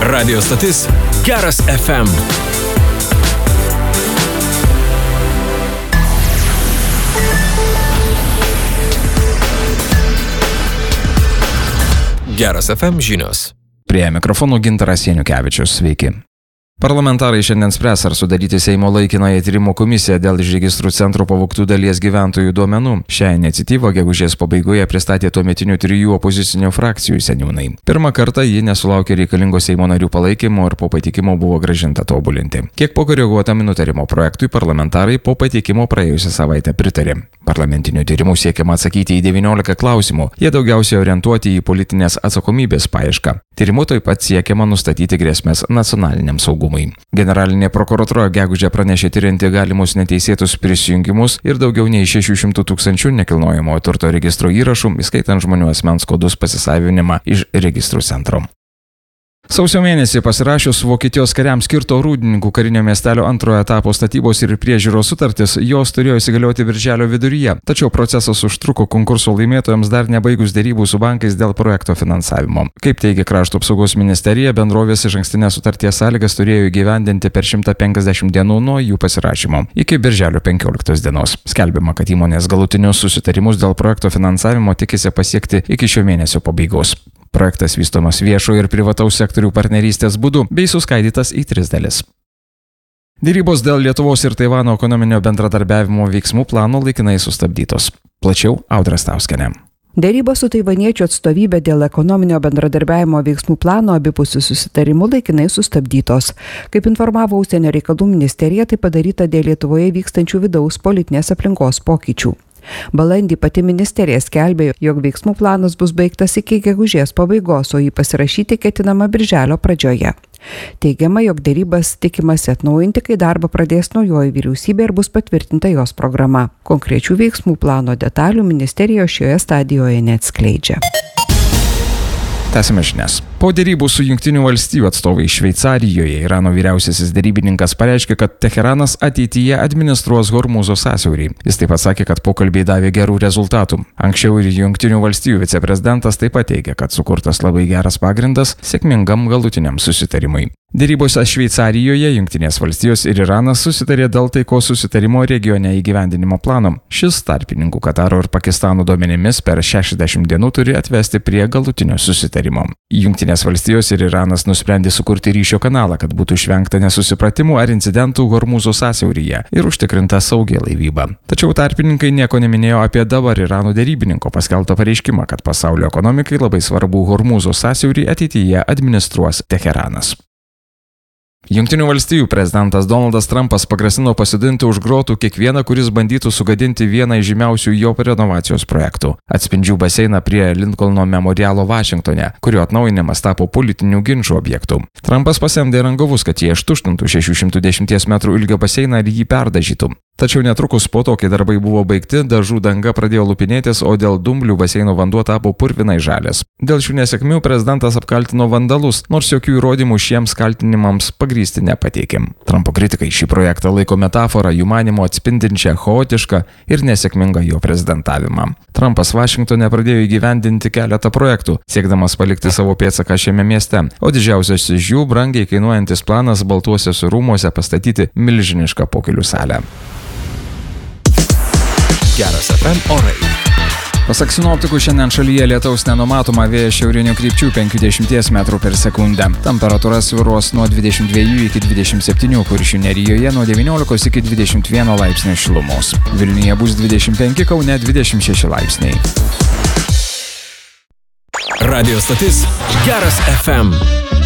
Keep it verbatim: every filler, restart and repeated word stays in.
Radio stotis Geras F M. Geras F M žinios. Prie mikrofonų Gintaras Janukevičius. Sveiki. Parlamentarai šiandien spręs, ar sudaryti Seimo laikinąją tyrimo komisiją dėl iš registrų centro pavogtų dalies gyventojų duomenų. Šią iniciatyvą gegužės pabaigoje pristatė tuometinių trijų opozicinių frakcijų seniūnai. Pirmą kartą ji nesulaukė reikalingo Seimo narių palaikymo ir po pateikimo buvo grąžinta tobulinti. Kiek pakoreguotam nutarimo projektui parlamentarai po pateikimo praėjusią savaitę pritarė. Parlamentinių tyrimų siekiama atsakyti į devyniolika klausimų. Jie daugiausiai orientuoti į politinės atsakomybės paiešką. Tyrimu taip pat siekiama nustatyti grėsmės nacionaliniam saugumui. Generalinė prokuratūra gegužę pranešė tyrinti galimus neteisėtus prisijungimus ir daugiau nei šešių šimtų tūkstančių nekilnojamojo turto registro įrašų, įskaitant žmonių asmens kodus pasisavinimą iš registrų centro. Sausio mėnesį pasirašius Vokietijos kariams skirto Rūdininkų karinio miestelio antrojo etapo statybos ir priežiūros sutartis, jos turėjo įsigalioti birželio viduryje, tačiau procesas užtruko konkurso laimėtojams dar nebaigus dėrybų su bankais dėl projekto finansavimo. Kaip teigia Krašto apsaugos ministerija, bendrovės išankstinės sutarties sąlygas turėjo įgyvendinti per šimtą penkiasdešimt dienų nuo jų pasirašymo iki birželio penkioliktos dienos. Skelbiama, kad įmonės galutinius susitarimus dėl projekto finansavimo tikisi pasiekti iki šio mėnesio pabaigos. Projektas vystomas viešo ir privataus sektorių partnerystės būdu bei suskaidytas į tris dalis. Dėrybos dėl Lietuvos ir Taivano ekonominio bendradarbiavimo veiksmų plano laikinai sustabdytos. Plačiau Audra Stauskienė. Dėrybos su taivaniečių atstovybė dėl ekonominio bendradarbiavimo veiksmų plano abipusių susitarimų laikinai sustabdytos. Kaip informavo Užsienio reikalų ministerija, tai padaryta dėl Lietuvoje vykstančių vidaus politinės aplinkos pokyčių. Balandį pati ministerija skelbė, jog veiksmų planas bus baigtas iki gegužės pabaigos, o jį pasirašyti ketinama birželio pradžioje. Teigiama, jog dėrybas tikimasi atnaujinti, kai darbą pradės naujoji vyriausybė ir bus patvirtinta jos programa. Konkrečių veiksmų plano detalių ministerija šioje stadijoje neatskleidžia. Tęsime žinias. Po dėrybų su Jungtinių valstijų atstovai Šveicarijoje Irano vyriausiasis derybininkas pareiškė, kad Teheranas ateityje administruos Hormūzo sąsiaurį. Jis taip pat sakė, kad pokalbiai davė gerų rezultatų. Anksčiau ir Jungtinių valstijų viceprezidentas taip pat teigė, kad sukurtas labai geras pagrindas sėkmingam galutiniam susitarimui. Dėrybose Šveicarijoje Jungtinės valstijos ir Iranas susitarė dėl taikos susitarimo regione įgyvendinimo plano. Šis tarpininkų Kataro ir Pakistano duomenimis per šešiasdešimt dienų turi atvesti prie galutinio susitarimo. Jungtinės valstijos ir Iranas nusprendė sukurti ryšio kanalą, kad būtų išvengta nesusipratimų ar incidentų Hormūzo sąsiauryje ir užtikrinta saugi laivyba. Tačiau tarpininkai nieko neminėjo apie dabar Irano derybininko paskelbtą pareiškimą, kad pasaulio ekonomikai labai svarbu Hormūzo sąsiaurį ateityje administruos Teheranas. Jungtinių valstijų prezidentas Donaldas Trumpas pagrasino pasidinti už grotų kiekvieną, kuris bandytų sugadinti vieną iš žymiausių jo renovacijos projektų – atspindžių baseiną prie Lincolno memorialo Vašingtone, kurio atnaujinimas tapo politinių ginčų objektų. Trumpas pasamdė rangovus, kad jie ištuštintų šešių šimtų dešimties metrų ilgio baseiną ir jį perdažytų. Tačiau netrukus po to, kai darbai buvo baigti, dažų danga pradėjo lupinėtis, o dėl dumblių baseino vanduo tapo purvinai žalias. Dėl šių nesėkmių prezidentas apkaltino vandalus, nors jokių įrodymų šiems kaltinimams pagrysti nepateikė. Trumpo kritikai šį projektą laiko metaforą jų manymo atspindinčią chaotišką ir nesėkmingą jo prezidentavimą. Trumpas Vašingtone pradėjo įgyvendinti keletą projektų, siekdamas palikti savo pėdsaką šiame mieste, o didžiausias iš jų brangiai kainuojantis planas Baltuosiuose rūmuose pastatyti milžinišką pokylių salę. Geras F M orai. Pasak sinoptikų, šiandien šalyje lietaus nenumatoma, vėjas šiaurinių krypčių penkiasdešimt metrų per sekundę. Temperatūra svyruos nuo dvidešimt dviejų iki dvidešimt septynių, Kuršių nerijoje nuo devyniolikos iki dvidešimt vieno laipsnio šilumos. Vilniuje bus dvidešimt penki, Kaune dvidešimt šeši laipsniai. Radio stotis Geras F M.